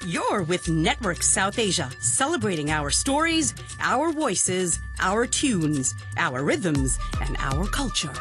You're with Network South Asia, celebrating our stories, our voices, our tunes, our rhythms, and our culture.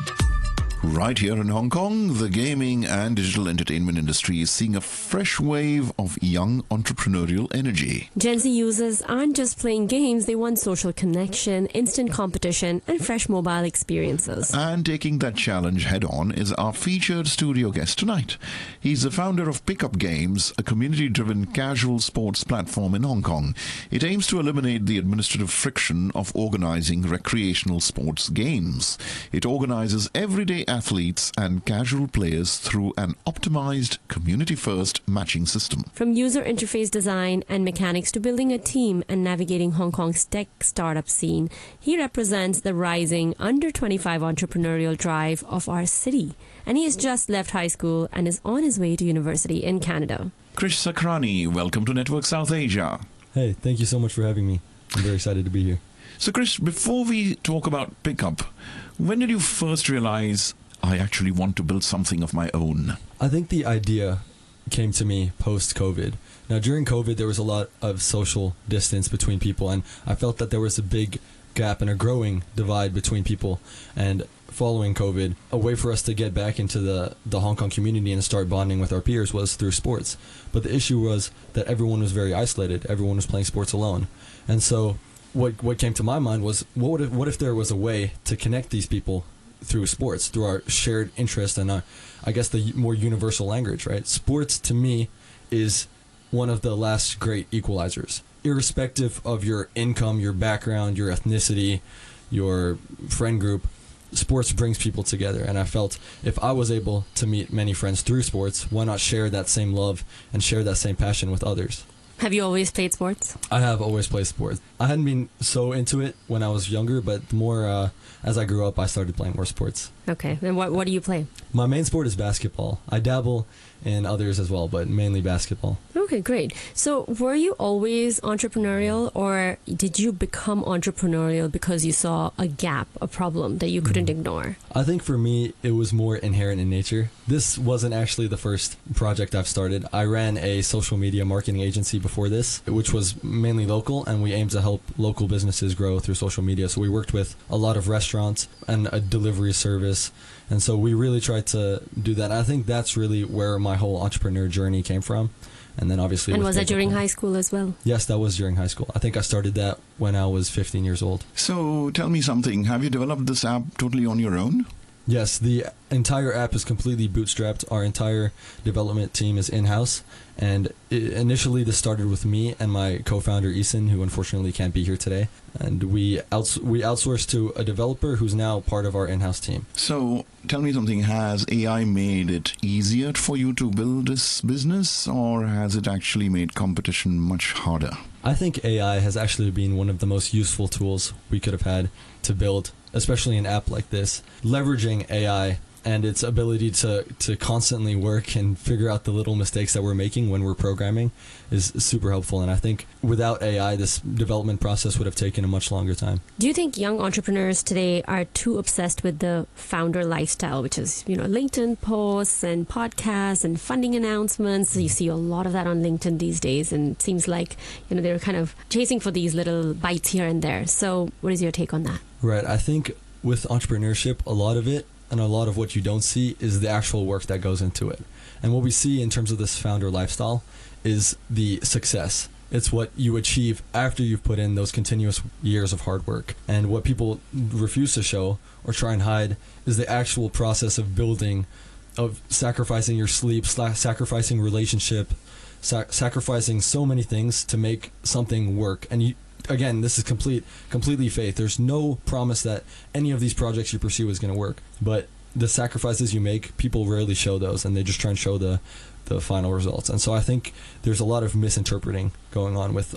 Right here in Hong Kong, the gaming and digital entertainment industry is seeing a fresh wave of young entrepreneurial energy. Gen Z users aren't just playing games, they want social connection, instant competition, and fresh mobile experiences. And taking that challenge head on is our featured studio guest tonight. He's the founder of Pickup Games, a community-driven casual sports platform in Hong Kong. It aims to eliminate the administrative friction of organizing recreational sports games. It organizes everyday athletes and casual players through an optimized, community-first matching system. From user interface design and mechanics to building a team and navigating Hong Kong's tech startup scene, he represents the rising under-25 entrepreneurial drive of our city. And he has just left high school and is on his way to university in Canada. Krish Sakrani, welcome to Network South Asia. Hey, thank you so much for having me. I'm very excited to be here. So, Krish, before we talk about Pickup, when did you first realize I actually want to build something of my own? I think the idea came to me post-COVID. Now, during COVID, there was a lot of social distance between people, and I felt that there was a big gap and a growing divide between people. And following COVID, a way for us to get back into the Hong Kong community and start bonding with our peers was through sports. But the issue was that everyone was very isolated. Everyone was playing sports alone. And so what came to my mind was, what if there was a way to connect these people through sports, through our shared interest and I guess the more universal language, right? Sports, to me, is one of the last great equalizers. Irrespective of your income, your background, your ethnicity, your friend group, sports brings people together. And I felt if I was able to meet many friends through sports, why not share that same love and share that same passion with others? Have you always played sports? I have always played sports. I hadn't been so into it when I was younger, but the more as I grew up, I started playing more sports. Okay. And what do you play? My main sport is basketball. I dabble in others as well, but mainly basketball. Okay, great. So were you always entrepreneurial, or did you become entrepreneurial because you saw a gap, a problem that you couldn't ignore? I think for me, it was more inherent in nature. This wasn't actually the first project I've started. I ran a social media marketing agency before this, which was mainly local, and we aimed to help local businesses grow through social media. So we worked with a lot of restaurants and a delivery service. And so we really tried to do that. I think that's really where my whole entrepreneur journey came from. And then obviously... And was that during high school as well? Yes, that was during high school. I think I started that when I was 15 years old. So tell me something. Have you developed this app totally on your own? Yes, the entire app is completely bootstrapped. Our entire development team is in-house. And initially this started with me and my co-founder, Eason, who unfortunately can't be here today. And we outsourced to a developer who's now part of our in-house team. So tell me something. Has AI made it easier for you to build this business, or has it actually made competition much harder? I think AI has actually been one of the most useful tools we could have had to build, especially an app like this. Leveraging AI and its ability to constantly work and figure out the little mistakes that we're making when we're programming is super helpful. And I think without AI, this development process would have taken a much longer time. Do you think young entrepreneurs today are too obsessed with the founder lifestyle, which is, LinkedIn posts and podcasts and funding announcements? You see a lot of that on LinkedIn these days, and it seems like, they're kind of chasing for these little bites here and there. So what is your take on that? Right. I think with entrepreneurship, a lot of it and a lot of what you don't see is the actual work that goes into it. And what we see in terms of this founder lifestyle is the success. It's what you achieve after you've put in those continuous years of hard work. And what people refuse to show or try and hide is the actual process of building, of sacrificing your sleep, sacrificing relationship, sacrificing so many things to make something work. And again, this is completely faith. There's no promise that any of these projects you pursue is going to work. But the sacrifices you make, people rarely show those, and they just try and show the final results. And so I think there's a lot of misinterpreting going on with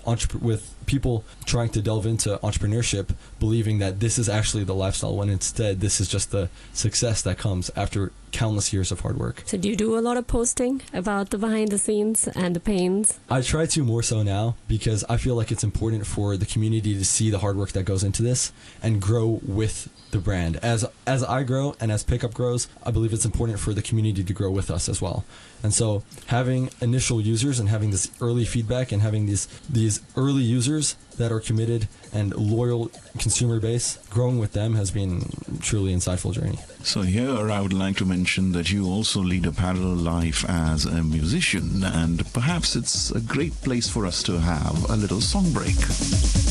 people trying to delve into entrepreneurship, believing that this is actually the lifestyle, when instead this is just the success that comes after countless years of hard work. So do you do a lot of posting about the behind the scenes and the pains? I try to more so now because I feel like it's important for the community to see the hard work that goes into this and grow with the brand. As I grow and as Pickup grows, I believe it's important for the community to grow with us as well. And so having initial users and having this early feedback and having these early users that are committed and loyal consumer base, growing with them has been truly insightful journey. So here I would like to mention that you also lead a parallel life as a musician, and perhaps it's a great place for us to have a little song break.